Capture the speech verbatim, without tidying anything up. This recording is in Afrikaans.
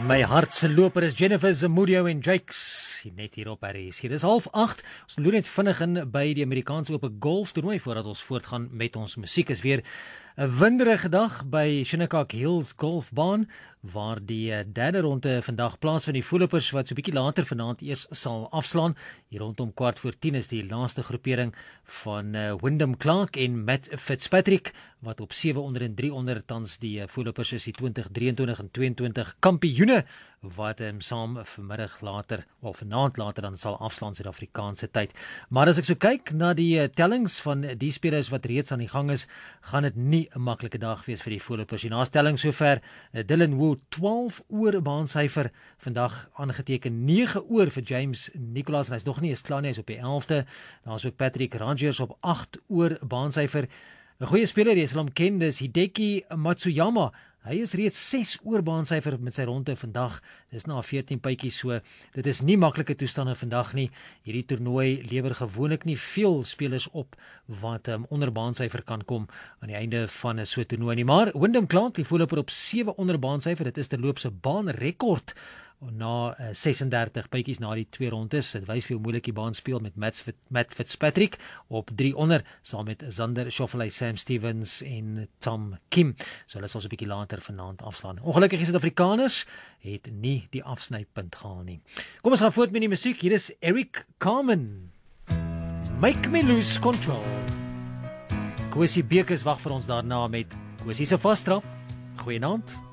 My hartse loper is Jennifer Zamudio en Jakes, net hier op R S. Hier is half acht, ons loer net vinnig in by die Amerikaanse Ope Golf toernooi voordat ons voortgaan met ons musiek. Is weer 'n winderige dag by Shinnecock Hills Golfbaan, waar die derde ronde vandag plaasvind. Die voorlopers wat so 'n bietjie later vanaand eers sal afslaan. Hier rondom kwart voor tien is die laaste groepering van uh, Wyndham Clark en Matt Fitzpatrick, wat op sewe onder en drie onder tans die uh, voorlopers is, die twintig drieëntwintig en tweeëntwintig kampioene, wat um, saam vanmiddag later, of vanaand later dan sal afslaan Suid-Afrikaanse tyd. Maar as ek so kyk na die uh, tellings van die spelers wat reeds aan die gang is, gaan dit nie 'n maklike dag wees vir die voorlopers. Die nastelling sover, uh, Dylan Wu twaalf oor baansyfer vandag aangeteken, nege oor vir James Nicholas, en hy's nog nie eens klaar nie, hy's op die elfde. Daar's ook Patrick Rangers op agt oor baansyfer. 'n Goeie speler, jy sal hom ken, dis Hideki Matsuyama. Hy is reeds ses oor baansyfer met sy ronde vandag. Dis na veertien puitjies, so dit is nie maklike toestande vandag nie. Hierdie toernooi lewer gewoonlik nie veel spelers op wat um, onder baansyfer kan kom aan die einde van 'n so toernooi nie. Maar Wyndham Clark, die voorloper op sewe onder baansyfer, dit is terloops 'n baanrekord na uh, ses en dertig puitjies na die twee rondes. Dit wys hoe moeilik die baan speel met Matt, Matt Fitzpatrick op drie onder, saam met Xander Schauffele, Sam Stevens en Tom Kim. So hulle sal so 'n bietjie later vanaand afslaan. Ongelukkig is Suid-Afrikaners het nie die afsnypunt gehaal nie. Kom ons gaan voort met die musiek. Hier is Eric Carmen, Make Me Lose Control. Kwessie Bekes wag vir ons daarna met Kwessie se vastrap. Goeienaand.